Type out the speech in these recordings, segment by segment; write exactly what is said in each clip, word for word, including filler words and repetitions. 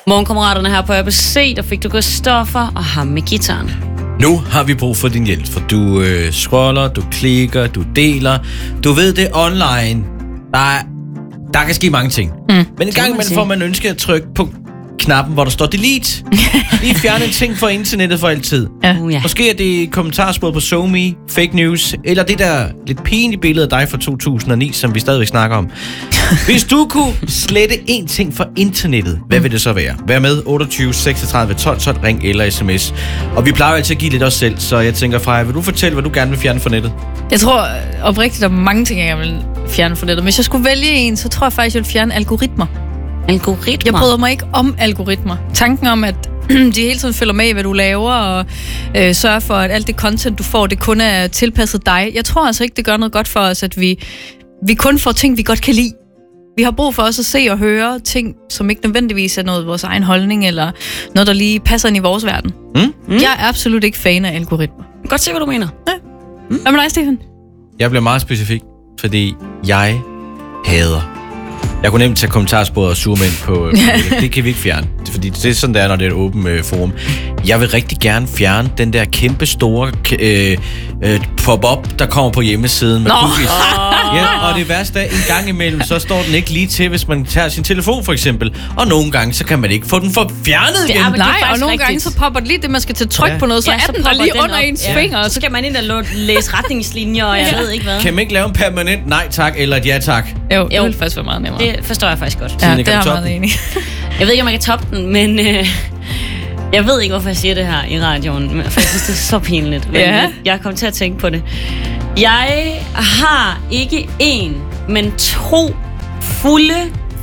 Morgenkammeraterne her på A B C, der fik du Christoffer og ham med guitaren. Nu har vi brug for din hjælp, for du øh, scroller, du klikker, du deler. Du ved det online. Der, er, der kan ske mange ting. Mm. Men en gang imellem får man ønske at trykke på knappen, hvor der står delete. Lige fjerne en ting fra internettet for altid. Ja. Uh, ja. Måske er det kommentarspor på SoMe, fake news, eller det der lidt pinlige billede af dig fra to tusind og ni, som vi stadigvæk snakker om. Hvis du kunne slette én ting fra internettet, hvad vil det så være? Vær med otteogtyve seksogtredive tolv tolv, ring eller sms. Og vi plejer altid at give lidt os selv, så jeg tænker, Freja, vil du fortælle, hvad du gerne vil fjerne fra nettet? Jeg tror oprigtigt, der er mange ting, jeg vil fjerne fra nettet. Hvis jeg skulle vælge en, så tror jeg faktisk, jeg vil fjerne algoritmer. Algoritmer? Jeg bryder mig ikke om algoritmer. Tanken om, at de hele tiden følger med i, hvad du laver, og øh, sørger for, at alt det content, du får, det kun er tilpasset dig. Jeg tror altså ikke, det gør noget godt for os, at vi, vi kun får ting, vi godt kan lide. Vi har brug for også at se og høre ting, som ikke nødvendigvis er noget af vores egen holdning, eller noget, der lige passer ind i vores verden. Mm? Mm. Jeg er absolut ikke fan af algoritmer. Jeg kan godt se, hvad du mener. Ja. Mm. Hvad med dig, Stefan? Jeg bliver meget specifik, fordi jeg hader. Jeg kunne nemt tage kommentarsporet og zoome ind på, på det. Det kan vi ikke fjerne. Fordi det er sådan, det er, når det er et åbent øh, forum. Jeg vil rigtig gerne fjerne den der kæmpe store øh, øh, pop-up, der kommer på hjemmesiden med cookies. Ja, og det værste er, en gang imellem, så står den ikke lige til, hvis man tager sin telefon for eksempel. Og nogle gange, så kan man ikke få den for fjernet igen. Ja, nej, og nogle rigtigt. gange, så popper det lige det, man skal til tryk ja. på noget, så ja, er så den der lige den under op. ens ja. finger. Og så skal man ind og læse retningslinjer, og jeg ja. ved ikke hvad. Kan man ikke lave en permanent nej tak, eller et ja tak? Jo, det vil faktisk være meget nemmere. Det forstår jeg faktisk godt. Ja, det er jeg meget enig. Jeg ved ikke, om jeg kan toppe den, men øh, jeg ved ikke, hvorfor jeg siger det her i radioen. Men for jeg synes, det er så pinligt. Men ja. jeg kom til at tænke på det. Jeg har ikke én, men to fulde,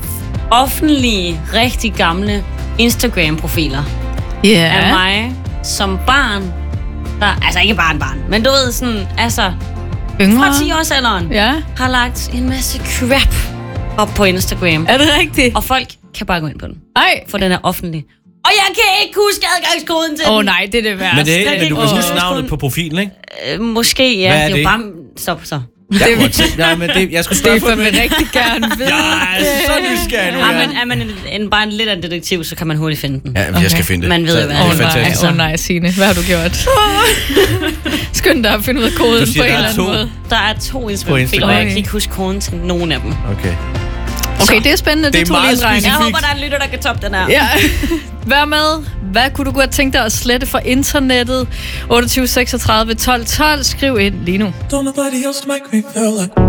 offentlige, rigtig gamle Instagram-profiler yeah. af mig som barn. Der, altså ikke barn, barn, men du ved sådan, altså yngre. Fra ti års alderen ja. har lagt en masse crap op på Instagram. Er det rigtigt? Og folk kan bare gå ind på den. Ej. For den er offentlig. Og jeg kan ikke huske adgangskoden til den. Åh oh, nej, det er det værste. Men, det er, men du kan huske navnet på profilen, ikke? Øh, måske, ja. Hvad er det? det? Er bare... Stop, så. Jeg kunne tænke, nej, men det, jeg skulle spørge Stefan vil rigtig gerne vide. Ja, så nysgerrig nu. Ja, men er man en, en, bare en lidt af en detektiv, så kan man hurtigt finde den. Ja, okay. Jeg skal finde det. Man ved jo, hvad det er. Åh nej, oh, nej, Signe. Hvad har du gjort? Skynd dig at finde ud af koden siger, på en eller anden måde. Der er to Instagram-filer, og jeg kan ikke huske koden til nogen af dem. Okay. Okay, det er spændende. Det, det er meget specifikt. Jeg håber, der er en lytter, der kan toppe den her. Ja. Vær med. Hvad kunne du godt tænke dig at slette fra internettet? otteogtyve seksogtredive tolv tolv. Skriv ind lige nu. Don't nobody else make me feel like